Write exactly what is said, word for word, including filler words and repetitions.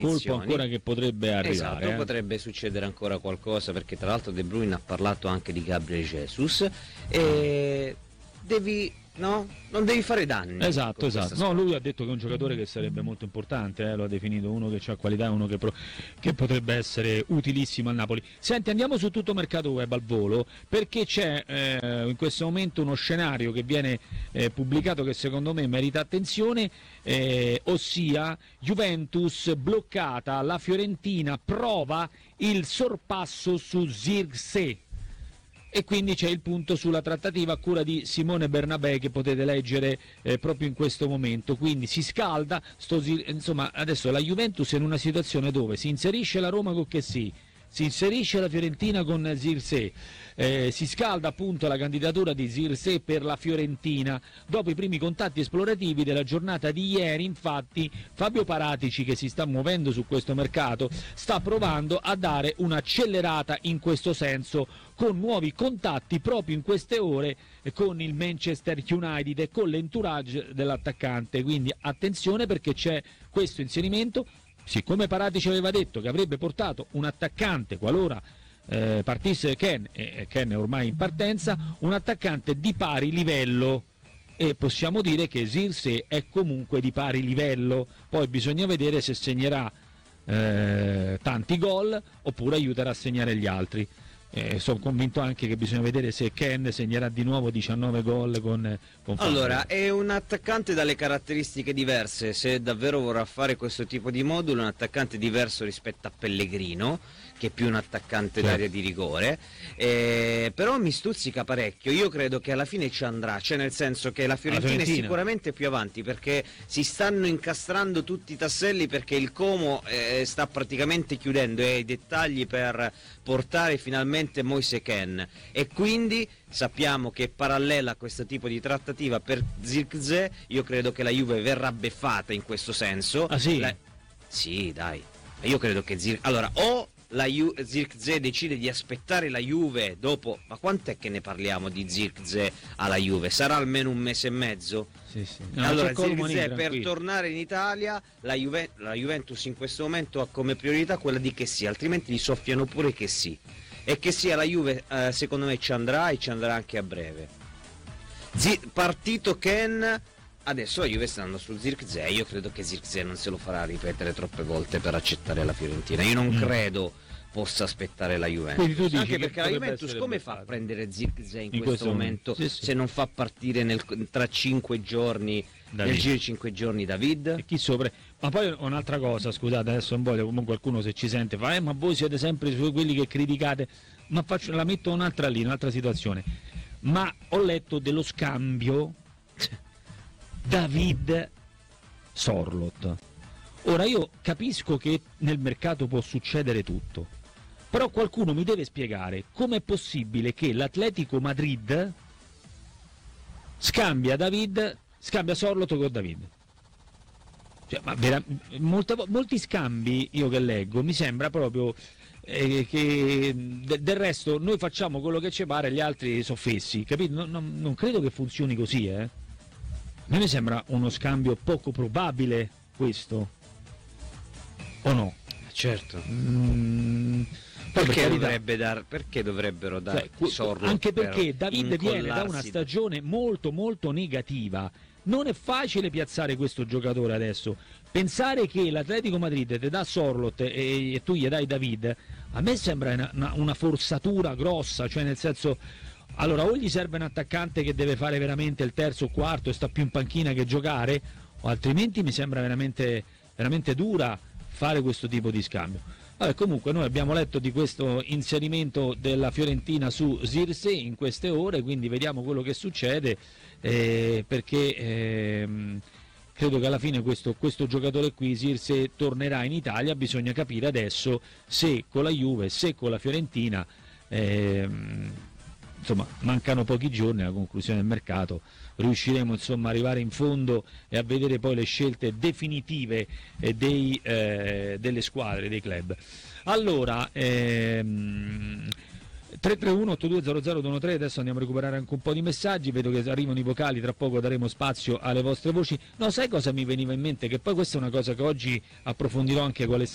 colpo ancora che potrebbe arrivare. Esatto, eh. potrebbe succedere ancora qualcosa, perché tra l'altro De Bruyne ha parlato anche di Gabriel Jesus e devi, no? Non devi fare danni. Esatto, esatto. No, lui ha detto che è un giocatore che sarebbe molto importante, eh, lo ha definito uno che ha qualità, uno che, pro- che potrebbe essere utilissimo al Napoli. Senti, andiamo su tutto mercato web al volo, perché c'è eh, in questo momento uno scenario che viene eh, pubblicato che secondo me merita attenzione, eh, ossia Juventus bloccata, la Fiorentina prova il sorpasso su Zirkzee. E quindi c'è il punto sulla trattativa a cura di Simone Bernabé, che potete leggere eh, proprio in questo momento. Quindi si scalda, sto, insomma adesso la Juventus è in una situazione dove si inserisce la Roma con Chessy, si inserisce la Fiorentina con Zirkzee, eh, si scalda appunto la candidatura di Zirkzee per la Fiorentina. Dopo i primi contatti esplorativi della giornata di ieri, infatti, Fabio Paratici, che si sta muovendo su questo mercato, sta provando a dare un'accelerata in questo senso, con nuovi contatti proprio in queste ore con il Manchester United e con l'entourage dell'attaccante. Quindi attenzione, perché c'è questo inserimento. Siccome Paratici aveva detto che avrebbe portato un attaccante qualora eh, partisse Ken, e Ken è ormai in partenza, un attaccante di pari livello, e possiamo dire che Zirkzee è comunque di pari livello. Poi bisogna vedere se segnerà eh, tanti gol oppure aiuterà a segnare gli altri. Eh, sono convinto anche che bisogna vedere se Ken segnerà di nuovo diciannove gol con, con Allora, è un attaccante dalle caratteristiche diverse. Se davvero vorrà fare questo tipo di modulo, è un attaccante diverso rispetto a Pellegrino, che è più un attaccante Certo. d'area di rigore, eh, però mi stuzzica parecchio. Io credo che alla fine ci andrà, cioè nel senso che la Fiorentina, Fiorentina. è sicuramente più avanti, perché si stanno incastrando tutti i tasselli, perché il Como eh, sta praticamente chiudendo e ha i dettagli per portare finalmente Moise Kean, e quindi sappiamo che parallela a questo tipo di trattativa per Zirkzee, io credo che la Juve verrà beffata in questo senso. Ah sì? La... Sì, dai. Io credo che Zir... allora, o la Ju... Zirkzee decide di aspettare la Juve dopo, ma quant'è che ne parliamo di Zirkzee alla Juve? Sarà almeno un mese e mezzo? Sì, sì. No, allora c'è Colomani, Zirkzee per tranquillo. tornare in Italia, la, Juve... la Juventus in questo momento ha come priorità quella di Chessy, altrimenti gli soffiano pure Chessy. E che sia la Juve, eh, secondo me ci andrà, e ci andrà anche a breve. Z- partito Ken, adesso la Juve sta andando su Zirkzee. Io credo che Zirkzee non se lo farà ripetere troppe volte per accettare la Fiorentina. Io non mm. credo possa aspettare la Juventus, tu dici anche che perché la Juventus come fa a prendere Zirkzee in, in questo, questo momento, momento. Sì, sì. Se non fa partire nel, tra cinque giorni David. Nel giro di cinque giorni David? E chi sopra? Ma poi un'altra cosa, scusate, adesso non voglio, comunque qualcuno se ci sente fa eh ma voi siete sempre quelli che criticate, ma faccio, la metto un'altra lì, un'altra situazione. Ma ho letto dello scambio David Sorloth. Ora io capisco che nel mercato può succedere tutto, però qualcuno mi deve spiegare com'è possibile che l'Atletico Madrid scambia David, scambia Sorloth con David. Cioè, ma vera, molta, molti scambi io che leggo mi sembra proprio eh, che de, del resto noi facciamo quello che ci pare, gli altri sono fessi, capito? Non, non, non credo che funzioni così, eh. A me mi sembra uno scambio poco probabile questo, o no? Certo. Mm, perché, dovrebbe dar, perché dovrebbero dare cioè, Sorloth? Anche perché David viene da una da... stagione molto molto negativa. Non è facile piazzare questo giocatore adesso. Pensare che l'Atletico Madrid ti dà Sorloth e, e tu gli dai David, a me sembra una, una, una forzatura grossa, cioè nel senso, allora o gli serve un attaccante che deve fare veramente il terzo o quarto e sta più in panchina che giocare, o altrimenti mi sembra veramente, veramente dura fare questo tipo di scambio. Vabbè, comunque noi abbiamo letto di questo inserimento della Fiorentina su Zirkzee in queste ore, quindi vediamo quello che succede, eh, perché ehm, credo che alla fine questo, questo giocatore qui, Zirkzee, tornerà in Italia. Bisogna capire adesso se con la Juve, se con la Fiorentina, ehm, insomma mancano pochi giorni alla conclusione del mercato, riusciremo insomma ad arrivare in fondo e a vedere poi le scelte definitive eh, dei, eh, delle squadre, dei club. Allora ehm, tre tre uno otto due zero zero due uno tre, adesso andiamo a recuperare anche un po' di messaggi, vedo che arrivano i vocali, tra poco daremo spazio alle vostre voci. No, sai cosa mi veniva in mente? Che poi questa è una cosa che oggi approfondirò anche con le